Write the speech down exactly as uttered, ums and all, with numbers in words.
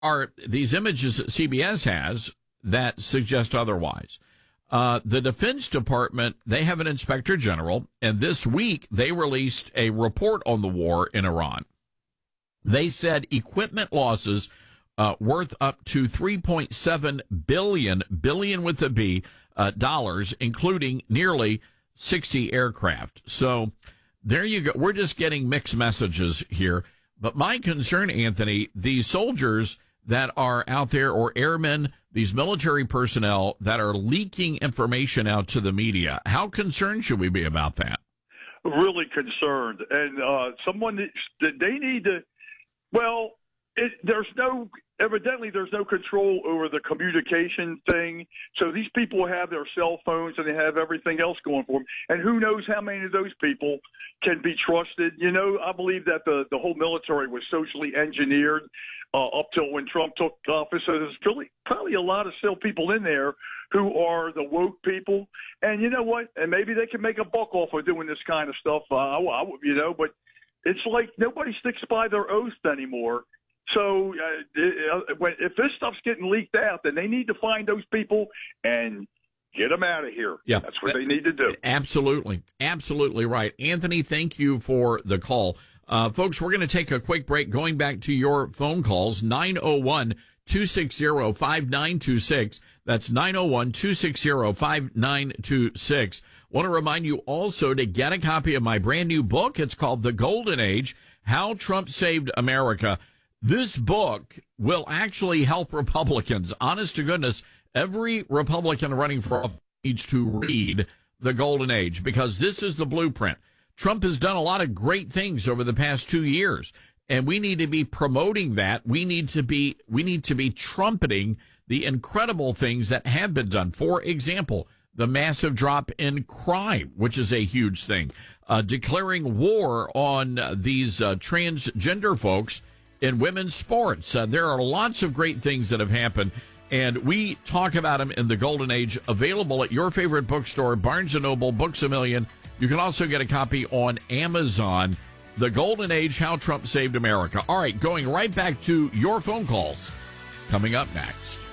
are these images that C B S has that suggest otherwise. Uh, the Defense Department, they have an inspector general, and this week they released a report on the war in Iran. They said equipment losses uh, worth up to three point seven billion, billion with a B, uh, dollars, including nearly sixty aircraft. So there you go. We're just getting mixed messages here. But my concern, Anthony, these soldiers that are out there, or airmen, these military personnel that are leaking information out to the media, how concerned should we be about that? Really concerned. And uh, someone that they need to, well, it, there's no, evidently there's no control over the communication thing. So these people have their cell phones and they have everything else going for them. And who knows how many of those people can be trusted. You know, I believe that the, the whole military was socially engineered uh, up till when Trump took office. So there's really probably a lot of still people in there who are the woke people. And you know what? And maybe they can make a buck off of doing this kind of stuff. Uh, I, I, you know, but it's like nobody sticks by their oath anymore. So uh, when, if this stuff's getting leaked out, then they need to find those people and get them out of here. Yeah, that's what they need to do. Absolutely. Absolutely right. Anthony, thank you for the call. Uh, folks, we're going to take a quick break. Going back to your phone calls, nine oh one, two six zero, five nine two six. That's nine oh one, two six zero, five nine two six. Want to remind you also to get a copy of my brand new book. It's called The Golden Age, How Trump Saved America. This book will actually help Republicans. Honest to goodness, every Republican running for office needs to read The Golden Age, because this is the blueprint. Trump has done a lot of great things over the past two years, and we need to be promoting that. We need to be, we need to be trumpeting the incredible things that have been done. For example, the massive drop in crime, which is a huge thing. Uh, declaring war on uh, these uh, transgender folks in women's sports. Uh, there are lots of great things that have happened, and we talk about them in The Golden Age, available at your favorite bookstore, Barnes and Noble, Books A Million. You can also get a copy on Amazon. The Golden Age, How Trump Saved America. All right, going right back to your phone calls. Coming up next.